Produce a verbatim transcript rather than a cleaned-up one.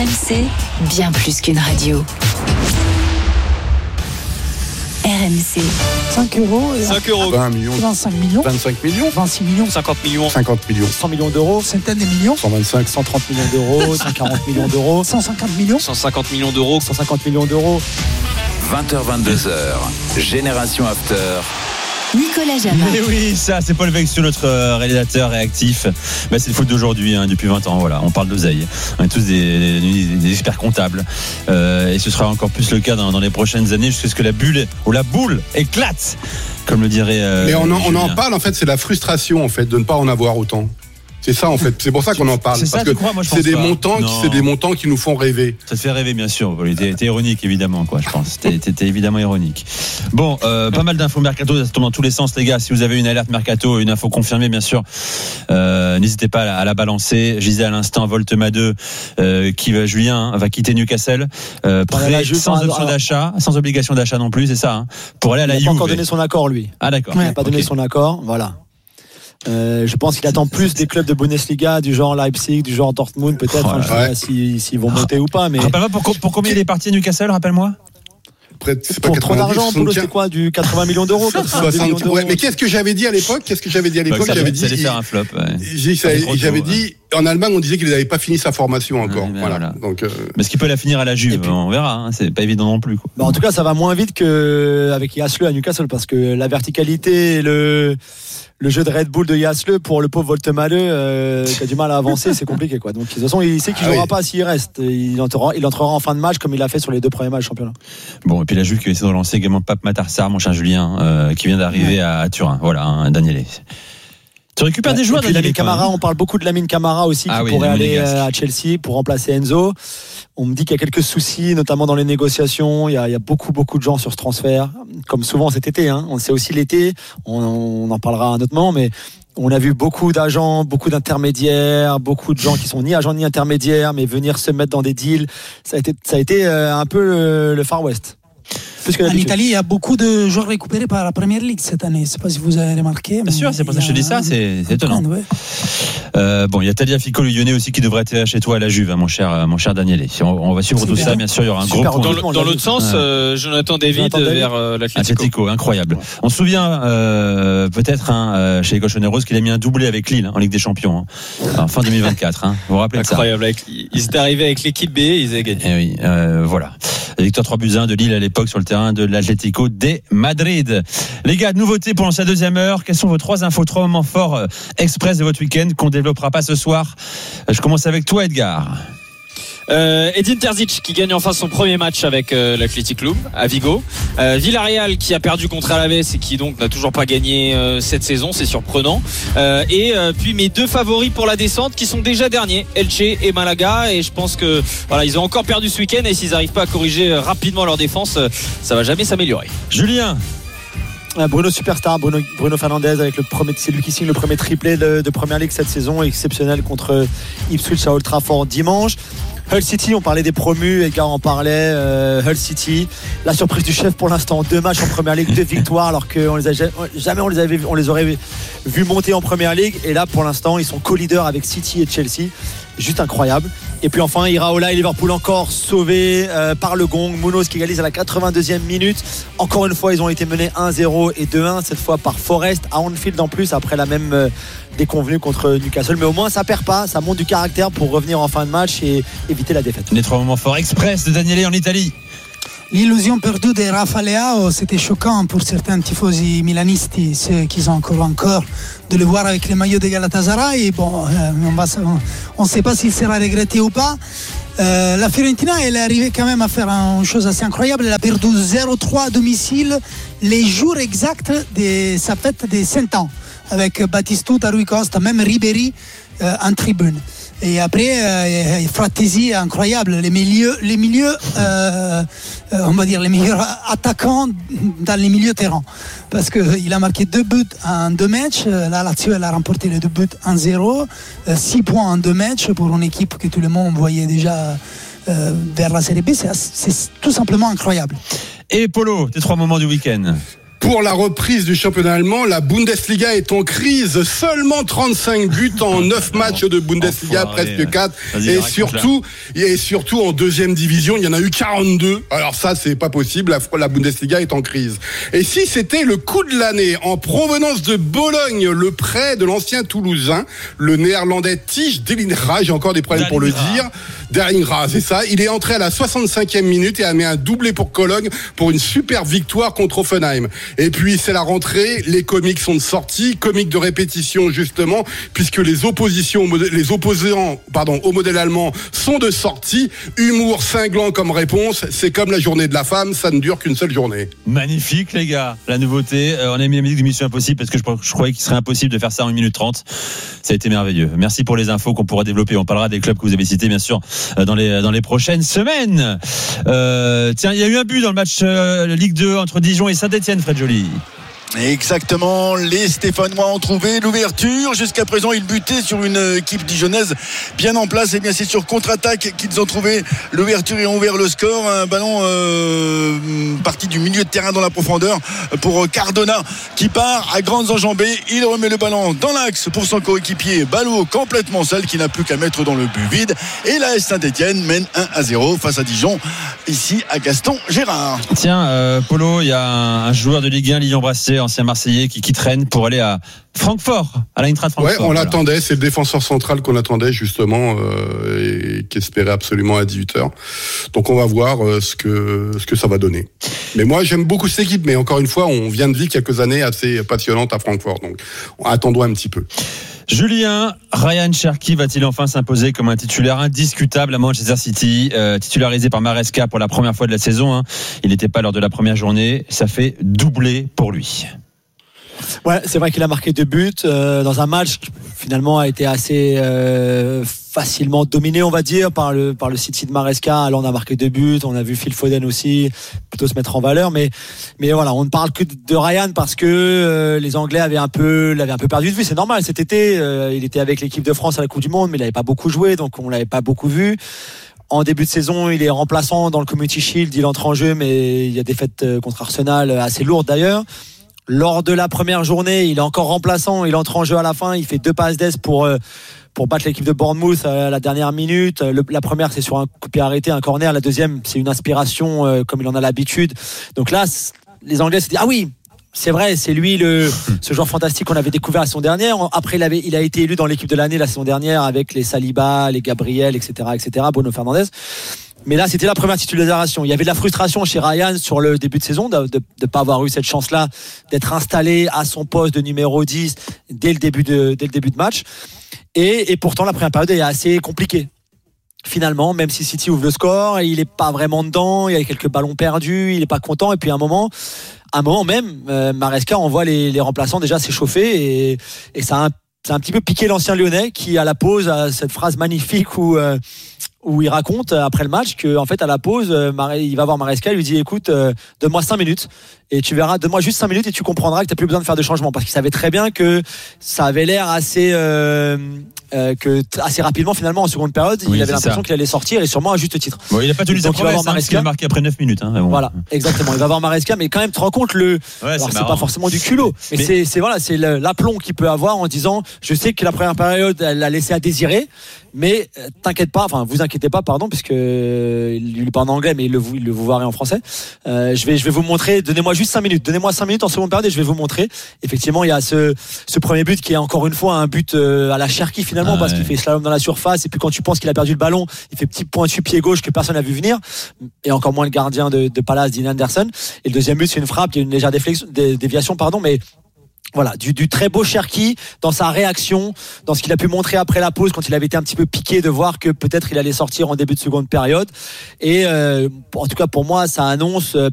M C, bien plus qu'une radio. R M C. cinq euros. cinq euros. vingt millions. vingt-cinq millions. vingt-cinq millions. vingt-six millions. cinquante millions. cinquante millions. cent millions d'euros. Centaines de millions. cent vingt-cinq. cent trente millions d'euros. cent quarante millions d'euros. cent cinquante millions. cent cinquante millions d'euros. cent cinquante millions d'euros. vingt heures vingt-deux heures. Génération After. Nicolas Jamin. Mais oui, ça, c'est Paul Vexio, notre réalisateur réactif. Bah, c'est le foot d'aujourd'hui, hein, depuis vingt ans. Voilà, on parle d'oseille. On est tous des, des, des experts comptables. Euh, et ce sera encore plus le cas dans, dans les prochaines années, jusqu'à ce que la bulle ou la boule éclate, comme le dirait. Euh, Mais on en, on en Julien. parle, en fait, c'est la frustration, en fait, de ne pas en avoir autant. C'est ça, en fait. C'est pour ça qu'on en parle. C'est ça, parce tu que crois ? Moi, je c'est pense des pas. montants, qui, Non. c'est des montants qui nous font rêver. Ça te fait rêver, bien sûr. T'es, t'es ironique, évidemment, quoi, je pense. T'es, t'es, t'es évidemment ironique. Bon, euh, pas mal d'infos mercato, ça se tombe dans tous les sens, les gars. Si vous avez une alerte mercato, une info confirmée, bien sûr, euh, n'hésitez pas à la, à la balancer. Je disais à l'instant, Voltema deux, euh, qui va, Julien, hein, va quitter Newcastle, euh, prêt, la Juve, sans alors, option d'achat, sans obligation d'achat non plus, c'est ça, hein, pour aller à la Il n'a Juve. pas encore donné son accord, lui. Ah, d'accord. Il n'a pas donné Ok. son accord. Voilà. Euh, je pense qu'il attend plus des clubs de Bundesliga, du genre Leipzig, du genre Dortmund, peut-être. Oh, hein, je ne sais ouais. pas s'ils, s'ils vont monter ou pas. Mais Rappelle-moi pour, pour combien il est parti à Newcastle, rappelle-moi. Après, c'est pas pour trop quatre-vingt-dix, d'argent, Polo, soixante-quinze. c'était quoi Du quatre-vingts millions d'euros quatre-vingt-deux millions soixante, d'euros. ouais, mais qu'est-ce que j'avais dit à l'époque Qu'est-ce que j'avais dit à l'époque Ça J'avais allait dit, faire un flop. Ouais. j'ai- Ça fait trop j'avais tôt, dit, en Allemagne, on disait qu'il n'avait pas fini sa formation encore. Ouais, mais voilà. voilà. Donc, euh, Mais est-ce qu'il peut la finir à la Juve ? puis- On verra. Hein. C'est pas évident non plus. Quoi. Bah, en tout cas, ça va moins vite qu'avec Yasle à Newcastle parce que la verticalité et le, le jeu de Red Bull de Yasle pour le pauvre Voltemade euh, qui a du mal à avancer, c'est compliqué, quoi. Donc, de toute façon, il sait qu'il Ah ne jouera oui. pas s'il reste. Il entrera, il entrera en fin de match comme il l'a fait sur les deux premiers matchs championnat. Bon, et puis la Juve qui va essayer de relancer également Pape Matarsar, mon cher Julien, euh, qui vient d'arriver à, à Turin. Voilà, hein, Daniele. Tu récupères Ouais. des joueurs, Et puis Daniele, Lamine quand même. Camara, on parle beaucoup de Lamine Camara aussi Ah qui oui, pourrait le aller Monégasque. euh, à Chelsea pour remplacer Enzo. On me dit qu'il y a quelques soucis, notamment dans les négociations. Il y a, il y a beaucoup, beaucoup de gens sur ce transfert, comme souvent cet été. Hein. On le sait aussi l'été. On, on en parlera à un autre moment, mais on a vu beaucoup d'agents, beaucoup d'intermédiaires, beaucoup de gens qui sont ni agents ni intermédiaires, mais venir se mettre dans des deals. Ça a été, ça a été euh, un peu le, le Far West. Plus que En d'habitude. Italie, il y a beaucoup de joueurs récupérés par la Première Ligue cette année. Je ne sais pas si vous avez remarqué. Bien sûr, c'est pour ça que je te dis ça, c'est, c'est étonnant. Ouais. Euh, bon, il y a Tagliafico, le Lyonnais aussi, qui devrait être chez toi à la Juve, hein, mon cher, mon cher Daniele. On, on va suivre C'est tout bien. ça, bien sûr, il y aura un Super gros Dans, point. le- dans l'autre sens, Ouais. euh, Jonathan David Jonathan David. vers euh, l'Atlético. Atlético, incroyable. On se souvient euh, peut-être hein, euh, chez les Cochoneros qu'il a mis un doublé avec Lille hein, en Ligue des Champions, hein, en fin deux mille vingt-quatre. Hein. Vous vous rappelez de ça ? Incroyable. Avec- Ils étaient arrivés avec l'équipe B, ils avaient gagné. Eh oui, euh, voilà. La victoire trois buts à un de Lille à l'époque sur le terrain de l'Atlético de Madrid. Les gars, nouveauté pour sa deuxième heure. Quelles sont vos trois infos, trois moments forts euh, express de votre week-end qu'on développera pas ce soir ? Je commence avec toi, Edgar. Euh, Edin Terzic qui gagne enfin son premier match avec euh, l'Athletic Club à Vigo. Euh, Villarreal qui a perdu contre Alaves et qui donc n'a toujours pas gagné euh, cette saison, c'est surprenant. Euh, et euh, puis mes deux favoris pour la descente qui sont déjà derniers, Elche et Malaga. Et je pense que voilà, ils ont encore perdu ce week-end et s'ils n'arrivent pas à corriger rapidement leur défense, euh, ça va jamais s'améliorer. Julien. Euh, Bruno Superstar, Bruno, Bruno Fernandes avec le premier, c'est lui qui signe le premier triplé de, de Première Ligue cette saison, exceptionnel contre Ipswich à Old Trafford dimanche. Hull City, on parlait des promus, Edgar en parlait. Euh, Hull City, la surprise du chef pour l'instant, deux matchs en Première Ligue, deux victoires, alors que on les a jamais on les avait, on les aurait vus monter en Première Ligue. Et là, pour l'instant, ils sont co-leaders avec City et Chelsea, juste incroyable. Et puis enfin, Iraola et Liverpool encore sauvés euh, par le gong. Munoz qui égalise à la quatre-vingt-deuxième minute. Encore une fois, ils ont été menés un zéro et deux un, cette fois par Forest à Anfield en plus, après la même euh, déconvenue contre Newcastle. Mais au moins, ça perd pas, ça monte du caractère pour revenir en fin de match et éviter la défaite. Les trois moments forts express de Daniele en Italie. L'illusion perdue de Rafa Leao, c'était choquant pour certains tifosi milanisti, ceux qui ont encore encore de le voir avec les maillots de Galatasaray. Et bon, euh, on ne sait pas s'il sera regretté ou pas. Euh, la Fiorentina, elle est arrivée quand même à faire une chose assez incroyable. Elle a perdu zéro trois à domicile les jours exacts de sa fête des cent ans, avec Batistuta, Rui Costa, même Ribéry euh, en tribune. Et après, euh, Frattesi, incroyable, les milieux, les milieux euh, euh, on va dire les meilleurs attaquants dans les milieux terrain. Parce qu'il a marqué deux buts en deux matchs. La Lazio, elle a remporté les deux buts en zéro. Euh, six points en deux matchs pour une équipe que tout le monde voyait déjà euh, vers la Série B. C'est, c'est tout simplement incroyable. Et Polo, tes trois moments du week-end. Pour la reprise du championnat allemand, la Bundesliga est en crise. Seulement trente-cinq buts en neuf matchs de Bundesliga, Enfoiré. presque quatre. Vas-y, Et raconte-la. surtout, et surtout en deuxième division, il y en a eu quarante-deux. Alors ça, c'est pas possible. La, la Bundesliga est en crise. Et si c'était le coup de l'année en provenance de Bologne, le prêt de l'ancien Toulousain, le néerlandais Tige Dallinga, j'ai encore des problèmes pour le dire. Dallinga, c'est ça. Il est entré à la soixante-cinquième minute et a mis un doublé pour Cologne pour une super victoire contre Offenheim. Et puis c'est la rentrée, les comiques sont de sortie, comiques de répétition justement, puisque les oppositions, les opposants, pardon, au modèle allemand sont de sortie. Humour cinglant comme réponse, c'est comme la journée de la femme, ça ne dure qu'une seule journée. Magnifique les gars, la nouveauté. Euh, on a mis la musique de Mission Impossible parce que je, je croyais qu'il serait impossible de faire ça en une minute trente. Ça a été merveilleux. Merci pour les infos qu'on pourra développer. On parlera des clubs que vous avez cités bien sûr dans les dans les prochaines semaines. Euh, tiens, il y a eu un but dans le match euh, Ligue deux entre Dijon et Saint-Etienne, Fred Joly. Exactement, les Stéphanois ont trouvé l'ouverture. Jusqu'à présent, ils butaient sur une équipe dijonnaise bien en place. Et bien, c'est sur contre-attaque qu'ils ont trouvé l'ouverture et ont ouvert le score. Un ballon euh, parti du milieu de terrain dans la profondeur pour Cardona qui part à grandes enjambées. Il remet le ballon dans l'axe pour son coéquipier Balot, complètement seul, qui n'a plus qu'à mettre dans le but vide. Et l'A S Saint-Etienne mène un à zéro face à Dijon, ici à Gaston Gérard. Tiens, euh, Polo, il y a un, un joueur de Ligue un, Lilian Brassé, ancien Marseillais, qui, qui traîne pour aller à Francfort, à l'Eintracht Francfort. Ouais, on voilà. l'attendait, c'est le défenseur central qu'on attendait justement euh, et qui espérait absolument à dix-huit heures. Donc on va voir euh, ce que ce que ça va donner. Mais moi j'aime beaucoup cette équipe, mais encore une fois, on vient de vivre quelques années assez passionnantes à Francfort, donc attendons un petit peu. Julien, Ryan Cherki va-t-il enfin s'imposer comme un titulaire indiscutable à Manchester City, euh, titularisé par Maresca pour la première fois de la saison, hein. Il n'était pas lors de la première journée, ça fait doubler pour lui. Ouais, c'est vrai qu'il a marqué deux buts euh, dans un match qui finalement a été assez euh, facilement dominé, on va dire, par le par le City de Maresca. Haaland a marqué deux buts, on a vu Phil Foden aussi plutôt se mettre en valeur, mais mais voilà, on ne parle que de Ryan parce que euh, les Anglais avaient un peu l'avaient un peu perdu de vue. C'est normal, cet été, euh, il était avec l'équipe de France à la Coupe du Monde, mais il n'avait pas beaucoup joué, donc on l'avait pas beaucoup vu. En début de saison, il est remplaçant dans le Community Shield, il entre en jeu, mais il y a des défaites contre Arsenal assez lourdes d'ailleurs. Lors de la première journée, il est encore remplaçant, il entre en jeu à la fin, il fait deux passes d'aise pour euh, pour battre l'équipe de Bournemouth à la dernière minute. Le, la première, c'est sur un coup de pied arrêté, un corner. La deuxième, c'est une inspiration euh, comme il en a l'habitude. Donc là, les Anglais se disent ah oui, c'est vrai, c'est lui le ce joueur fantastique qu'on avait découvert la saison dernière. Après, il avait il a été élu dans l'équipe de l'année la saison dernière avec les Saliba, les Gabriel, et cetera, et cetera. Bruno Fernandes. Mais là, c'était la première titularisation. Il y avait de la frustration chez Ryan sur le début de saison de ne pas avoir eu cette chance-là d'être installé à son poste de numéro dix dès le début de, dès le début de match. Et, et pourtant, la première période est assez compliquée. Finalement, même si City ouvre le score, il n'est pas vraiment dedans. Il y a quelques ballons perdus. Il n'est pas content. Et puis, à un moment, à un moment même, euh, Maresca envoie les, les remplaçants déjà s'échauffer. Et, et ça a un, ça a un petit peu piqué l'ancien Lyonnais qui, à la pause, a cette phrase magnifique où... Euh, où il raconte après le match que en fait à la pause il va voir Maresca, il lui dit écoute euh, donne-moi cinq minutes et tu verras, donne-moi juste cinq minutes et tu comprendras que tu n'as plus besoin de faire de changement, parce qu'il savait très bien que ça avait l'air assez euh, euh, que assez rapidement finalement en seconde période oui, il avait l'impression ça. qu'il allait sortir et sûrement à juste titre. Bon, il n'a pas tenu sa promesse, hein, il a marqué après neuf minutes. Hein, bon. Voilà, exactement. Il va voir Maresca, mais quand même, tu te rends compte le. Ouais, alors c'est, c'est pas forcément du culot, mais, mais... c'est c'est voilà, c'est le, l'aplomb qu'il peut avoir en disant, je sais que la première période, elle l'a laissé à désirer, mais t'inquiète pas, enfin vous inquiétez pas, pardon, puisque il lui parle en anglais, mais il le il le vous verrez en français. Euh, je vais je vais vous montrer. Donnez-moi juste cinq minutes. Donnez-moi cinq minutes en seconde période et je vais vous montrer. Effectivement, il y a ce ce premier but qui est encore une fois un but euh, à la Cherki finalement, ah, parce ouais. qu'il fait slalom dans la surface et puis quand tu penses qu'il a perdu le ballon, il fait petit pointu pied gauche que personne n'a vu venir, et encore moins le gardien de, de Palace, Dean Anderson. Et le deuxième but, c'est une frappe, il y a une légère déflexion, dé, déviation, pardon, mais voilà, du, du très beau Cherki dans sa réaction, dans ce qu'il a pu montrer après la pause, quand il avait été un petit peu piqué de voir que peut-être il allait sortir en début de seconde période. Et euh, en tout cas pour moi, ça annonce